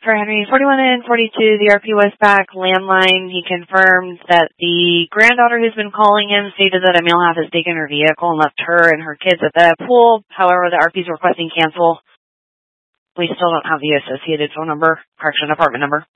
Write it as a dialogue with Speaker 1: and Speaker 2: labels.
Speaker 1: For Henry, 41 and 42, the RP was back landline. He confirmed that the granddaughter who's been calling him stated that a male half has taken her vehicle and left her and her kids at the pool. However, the RP is requesting cancel. We still don't have the associated phone number, correction department number.